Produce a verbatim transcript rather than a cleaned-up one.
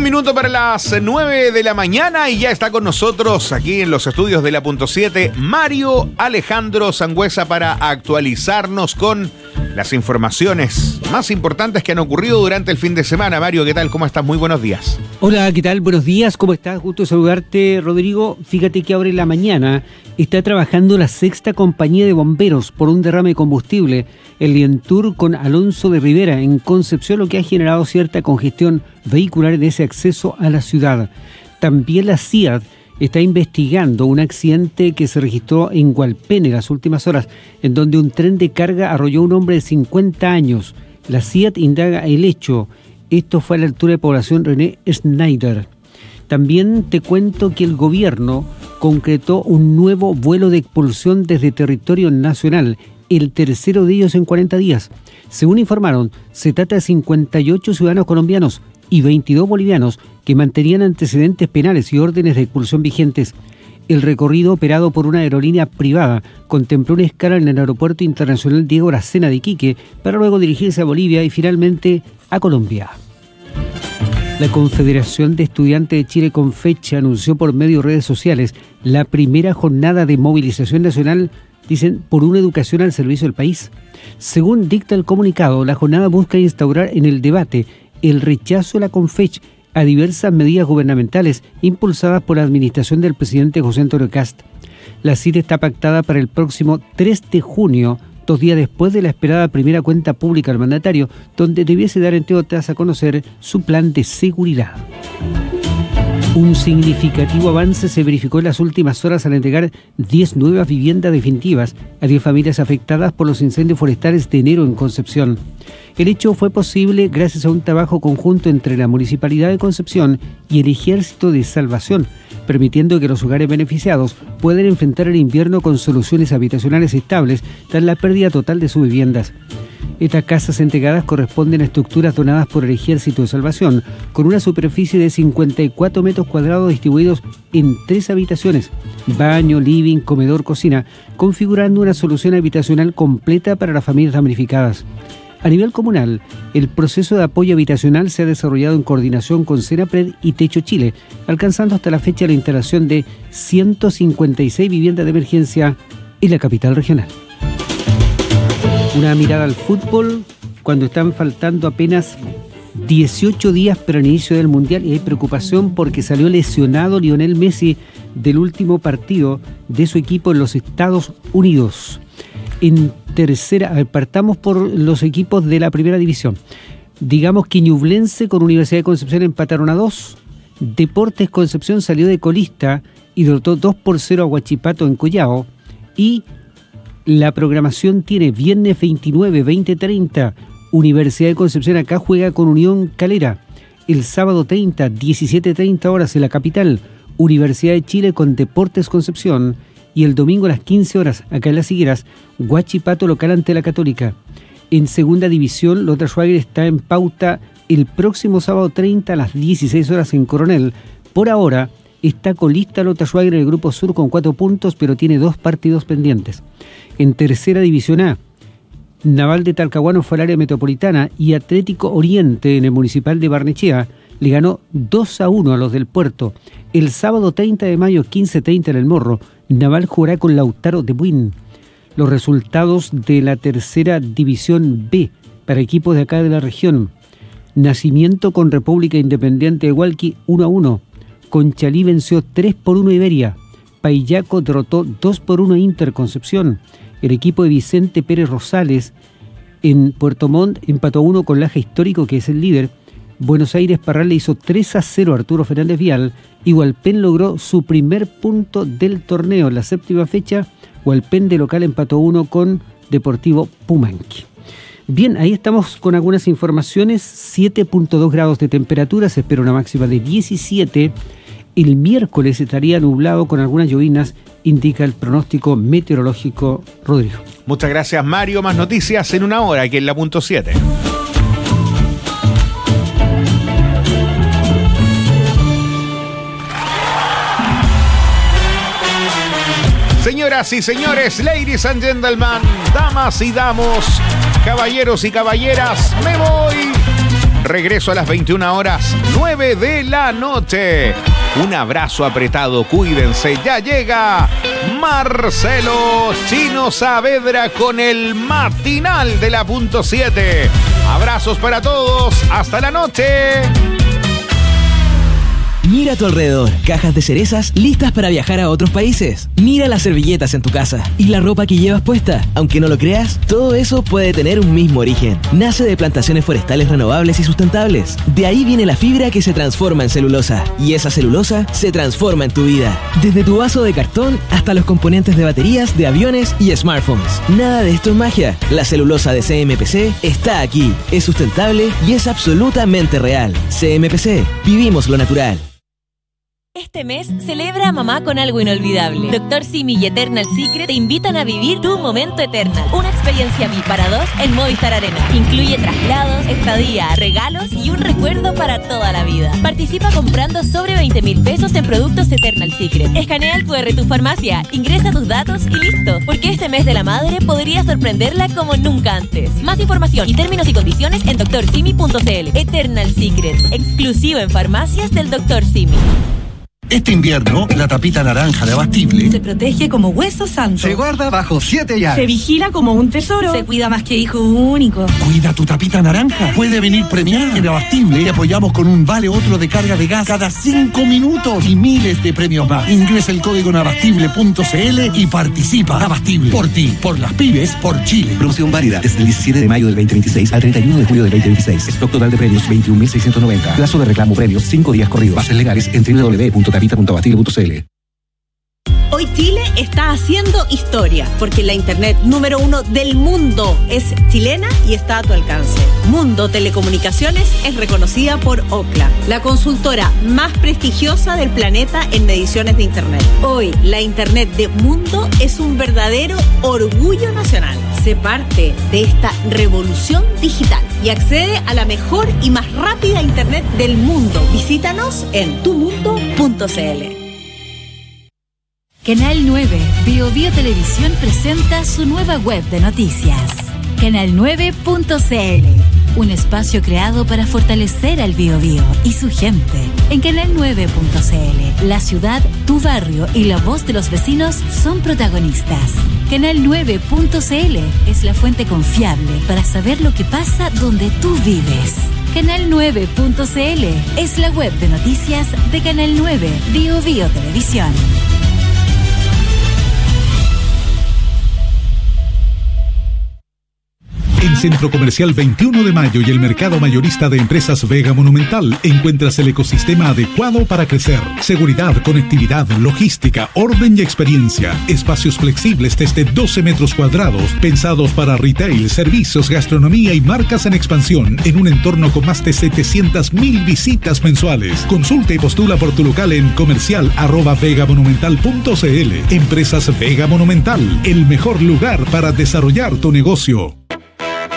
minuto para las nueve de la mañana y ya está con nosotros aquí en los estudios de la punto siete Mario Alejandro Sangüesa para actualizarnos con las informaciones más importantes que han ocurrido durante el fin de semana. Mario, ¿qué tal? ¿Cómo estás? Muy buenos días. Hola, ¿qué tal? Buenos días, ¿cómo estás? Gusto saludarte, Rodrigo. Fíjate que ahora en la mañana está trabajando la sexta compañía de bomberos por un derrame de combustible en Lientur con Alonso de Rivera en Concepción, lo que ha generado cierta congestión vehicular en ese acceso a la ciudad. También la C I A D está investigando un accidente que se registró en Hualpén en las últimas horas, en donde un tren de carga arrolló a un hombre de cincuenta años. La C I A D indaga el hecho. Esto fue a la altura de población René Schneider. También te cuento que el gobierno concretó un nuevo vuelo de expulsión desde territorio nacional, el tercero de ellos en cuarenta días. Según informaron, se trata de cincuenta y ocho ciudadanos colombianos y veintidós bolivianos que mantenían antecedentes penales y órdenes de expulsión vigentes. El recorrido, operado por una aerolínea privada, contempló una escala en el Aeropuerto Internacional Diego Aracena de Iquique para luego dirigirse a Bolivia y finalmente a Colombia. La Confederación de Estudiantes de Chile, Confecha, anunció por medio de redes sociales la primera jornada de movilización nacional, dicen, por una educación al servicio del país. Según dicta el comunicado, la jornada busca instaurar en el debate el rechazo de la Confech a diversas medidas gubernamentales impulsadas por la administración del presidente José Antonio Kast. La cita está pactada para el próximo tres de junio, dos días después de la esperada primera cuenta pública del mandatario, donde debiese dar entre otras a conocer su plan de seguridad. Un significativo avance se verificó en las últimas horas al entregar diez nuevas viviendas definitivas a diez familias afectadas por los incendios forestales de enero en Concepción. El hecho fue posible gracias a un trabajo conjunto entre la Municipalidad de Concepción y el Ejército de Salvación, permitiendo que los hogares beneficiados puedan enfrentar el invierno con soluciones habitacionales estables tras la pérdida total de sus viviendas. Estas casas entregadas corresponden a estructuras donadas por el Ejército de Salvación, con una superficie de cincuenta y cuatro metros cuadrados distribuidos en tres habitaciones, baño, living, comedor, cocina, configurando una solución habitacional completa para las familias damnificadas. A nivel comunal, el proceso de apoyo habitacional se ha desarrollado en coordinación con Senapred y Techo Chile, alcanzando hasta la fecha la instalación de ciento cincuenta y seis viviendas de emergencia en la capital regional. Una mirada al fútbol cuando están faltando apenas dieciocho días para el inicio del Mundial y hay preocupación porque salió lesionado Lionel Messi del último partido de su equipo en los Estados Unidos. En tercera, a ver, partamos por los equipos de la primera división. Digamos que Ñublense con Universidad de Concepción empataron a dos. Deportes Concepción salió de colista y derrotó dos por cero a Huachipato en Collao. Y la programación tiene viernes veintinueve, veinte treinta. Universidad de Concepción acá juega con Unión Calera. El sábado treinta, diecisiete treinta horas en la capital. Universidad de Chile con Deportes Concepción. Y el domingo a las quince horas, acá en Las Higueras, Huachipato local ante la Católica. En segunda división, Lota Schwager está en pauta el próximo sábado treinta a las dieciséis horas en Coronel. Por ahora, está colista Lota Schwager en el Grupo Sur con cuatro puntos, pero tiene dos partidos pendientes. En tercera división A, Naval de Talcahuano fue al área metropolitana y Atlético Oriente en el Municipal de Barnechea le ganó dos a uno a los del Puerto. El sábado treinta de mayo, quince treinta en el Morro, Naval jugará con Lautaro de Buin. Los resultados de la tercera división B para equipos de acá de la región. Nacimiento con República Independiente de Hualqui uno a uno. Conchalí venció tres por uno a Iberia. Paillaco derrotó dos por uno a Inter Concepción. El equipo de Vicente Pérez Rosales en Puerto Montt empató a uno con Laja Histórico, que es el líder. Buenos Aires Parral le hizo tres a cero a Arturo Fernández Vial y Hualpén logró su primer punto del torneo en la séptima fecha. Hualpén de local empató uno con Deportivo Pumanqui. Bien, ahí estamos con algunas informaciones. siete punto dos grados de temperatura, se espera una máxima de diecisiete. El miércoles estaría nublado con algunas llovinas, indica el pronóstico meteorológico. Rodrigo. Muchas gracias, Mario. Más noticias en una hora aquí en la punto siete. Señoras y señores, ladies and gentlemen, damas y damos, caballeros y caballeras, me voy Regreso a las veintiuna horas, nueve de la noche. Un abrazo apretado, cuídense. Ya llega Marcelo Chino Saavedra con el matinal de la punto siete. Abrazos para todos. Hasta la noche. Mira a tu alrededor, cajas de cerezas listas para viajar a otros países. Mira las servilletas en tu casa y la ropa que llevas puesta. Aunque no lo creas, todo eso puede tener un mismo origen. Nace de plantaciones forestales renovables y sustentables. De ahí viene la fibra que se transforma en celulosa. Y esa celulosa se transforma en tu vida. Desde tu vaso de cartón hasta los componentes de baterías, de aviones y smartphones. Nada de esto es magia. La celulosa de C M P C está aquí. Es sustentable y es absolutamente real. C M P C. Vivimos lo natural. Este mes celebra a mamá con algo inolvidable. Doctor Simi y Eternal Secret te invitan a vivir tu momento Eternal. Una experiencia V I P para dos en Movistar Arena. Incluye traslados, estadía, regalos y un recuerdo para toda la vida. Participa comprando sobre veinte mil pesos en productos Eternal Secret. Escanea el cu erre de tu farmacia, ingresa tus datos y listo. Porque este mes de la madre podría sorprenderla como nunca antes. Más información y términos y condiciones en doctor simi punto c l. Eternal Secret, exclusivo en farmacias del doctor Simi. Este invierno, la tapita naranja de Abastible se protege como hueso santo. Se guarda bajo siete llaves. Se vigila como un tesoro. Se cuida más que hijo único. Cuida tu tapita naranja. Puede venir premiada. En Abastible te apoyamos con un vale otro de carga de gas cada cinco minutos y miles de premios más. Ingresa el código en abastible punto c l y participa. Abastible. Por ti, por las pymes, por Chile. Promoción válida desde el diecisiete de mayo del veinte veintiséis al treinta y uno de julio del veinte veintiséis. Stock total de premios veintiún mil seiscientos noventa. Plazo de reclamo premios cinco días corridos. Bases legales en doble u doble u doble u punto tapita punto abastible punto c l. Hoy Chile está haciendo historia, porque la internet número uno del mundo es chilena y está a tu alcance. Mundo Telecomunicaciones es reconocida por Ookla, la consultora más prestigiosa del planeta en mediciones de internet. Hoy, la internet de Mundo es un verdadero orgullo nacional. Sé parte de esta revolución digital y accede a la mejor y más rápida internet del mundo. Visítanos en tu mundo punto c l. Canal nueve, Bio Bio Televisión presenta su nueva web de noticias. canal nueve punto c l, un espacio creado para fortalecer al Bio Bio y su gente. En canal nueve punto c l, la ciudad, tu barrio y la voz de los vecinos son protagonistas. canal nueve punto c l es la fuente confiable para saber lo que pasa donde tú vives. canal nueve punto c l es la web de noticias de Canal nueve, Bio Bio Televisión. En Centro Comercial veintiuno de Mayo y el Mercado Mayorista de Empresas Vega Monumental encuentras el ecosistema adecuado para crecer. Seguridad, conectividad, logística, orden y experiencia. Espacios flexibles desde doce metros cuadrados, pensados para retail, servicios, gastronomía y marcas en expansión, en un entorno con más de setecientas mil visitas mensuales. Consulta y postula por tu local en comercial arroba vegamonumental punto c l. Empresas Vega Monumental, el mejor lugar para desarrollar tu negocio.